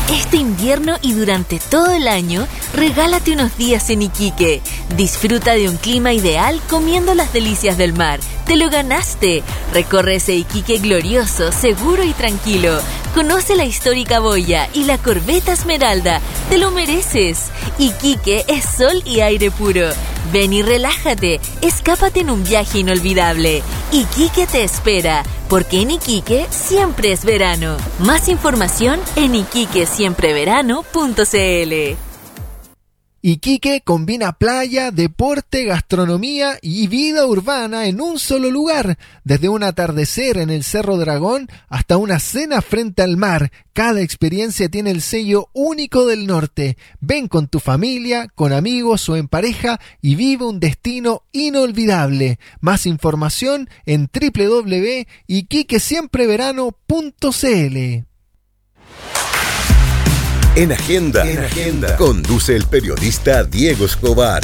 Este invierno y durante todo el año, regálate unos días en Iquique. Disfruta de un clima ideal comiendo las delicias del mar. ¡Te lo ganaste! Recorre ese Iquique glorioso, seguro y tranquilo. Conoce la histórica boya y la corbeta Esmeralda. ¡Te lo mereces! Iquique es sol y aire puro. Ven y relájate. Escápate en un viaje inolvidable. Iquique te espera, porque en Iquique siempre es verano. Más información en iquiquesiempreverano.cl. Iquique combina playa, deporte, gastronomía y vida urbana en un solo lugar. Desde un atardecer en el Cerro Dragón hasta una cena frente al mar, cada experiencia tiene el sello único del norte. Ven con tu familia, con amigos o en pareja y vive un destino inolvidable. Más información en www.iquiquesiempreverano.cl. En Agenda, conduce el periodista Diego Escobar.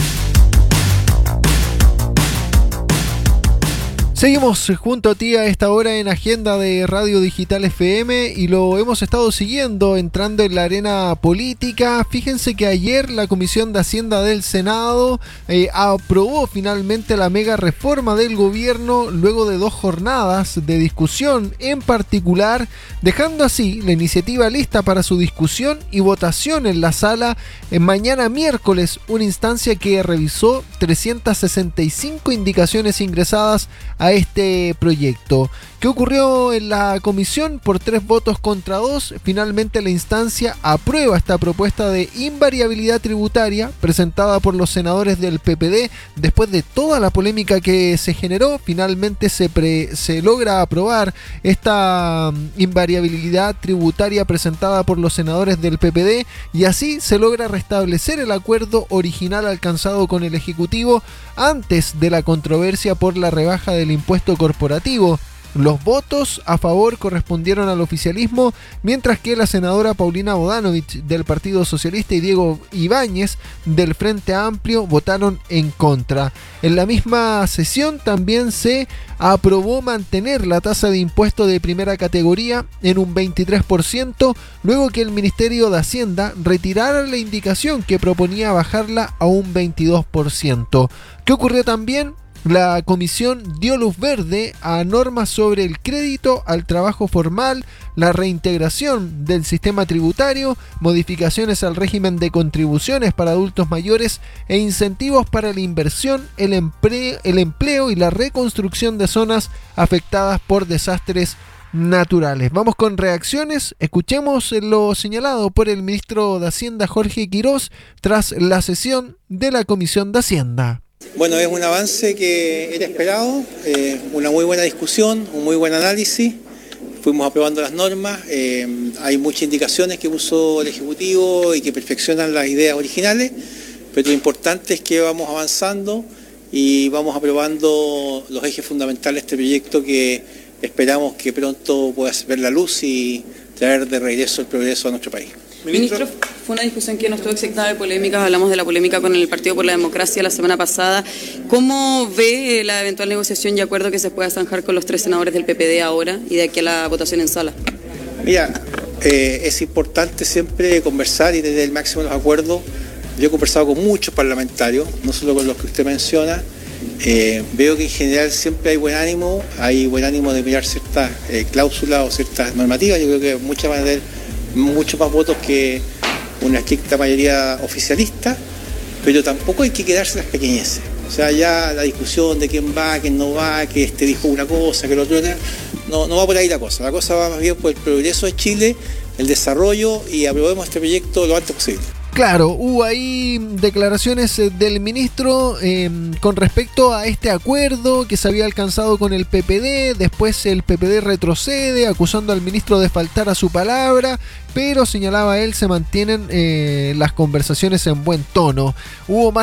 Seguimos junto a ti a esta hora en Agenda de Radio Digital FM y lo hemos estado siguiendo entrando en la arena política. Fíjense que ayer la Comisión de Hacienda del Senado aprobó finalmente la mega reforma del gobierno luego de 2 jornadas de discusión en particular, dejando así la iniciativa lista para su discusión y votación en la sala en mañana miércoles, una instancia que revisó 365 indicaciones ingresadas a este proyecto. ¿Qué ocurrió en la comisión? Por 3 votos contra 2, finalmente la instancia aprueba esta propuesta de invariabilidad tributaria presentada por los senadores del PPD. Después de toda la polémica que se generó, finalmente se logra aprobar esta invariabilidad tributaria presentada por los senadores del PPD y así se logra restablecer el acuerdo original alcanzado con el Ejecutivo antes de la controversia por la rebaja del impuesto corporativo. Los votos a favor correspondieron al oficialismo, mientras que la senadora Paulina Bodanovich del Partido Socialista y Diego Ibáñez del Frente Amplio votaron en contra. En la misma sesión también se aprobó mantener la tasa de impuesto de primera categoría en un 23%, luego que el Ministerio de Hacienda retirara la indicación que proponía bajarla a un 22%. ¿Qué ocurrió también? La comisión dio luz verde a normas sobre el crédito al trabajo formal, la reintegración del sistema tributario, modificaciones al régimen de contribuciones para adultos mayores e incentivos para la inversión, el empleo y la reconstrucción de zonas afectadas por desastres naturales. Vamos con reacciones. Escuchemos lo señalado por el ministro de Hacienda Jorge Quirós tras la sesión de la Comisión de Hacienda. Bueno, es un avance que era esperado, una muy buena discusión, un muy buen análisis, fuimos aprobando las normas, hay muchas indicaciones que puso el Ejecutivo y que perfeccionan las ideas originales, pero lo importante es que vamos avanzando y vamos aprobando los ejes fundamentales de este proyecto que esperamos que pronto pueda ver la luz y traer de regreso el progreso a nuestro país. Ministro, fue una discusión que no estuvo exentada de polémicas, hablamos de la polémica con el Partido por la Democracia la semana pasada. ¿Cómo ve la eventual negociación y acuerdo que se pueda zanjar con los 3 senadores del PPD ahora y de aquí a la votación en sala? Mira, es importante siempre conversar y tener el máximo de los acuerdos. Yo he conversado con muchos parlamentarios, no solo con los que usted menciona. Veo que en general siempre hay buen ánimo de mirar ciertas cláusulas o ciertas normativas. Yo creo que muchas van a tener muchos más votos que una estricta mayoría oficialista, pero tampoco hay que quedarse en las pequeñeces. O sea, ya la discusión de quién va, quién no va, que este dijo una cosa, que el otro no va por ahí la cosa. La cosa va más bien por el progreso de Chile, el desarrollo y aprobemos este proyecto lo antes posible. Claro, hubo ahí declaraciones del ministro con respecto a este acuerdo que se había alcanzado con el PPD. Después el PPD retrocede acusando al ministro de faltar a su palabra, pero señalaba él se mantienen las conversaciones en buen tono. Hubo más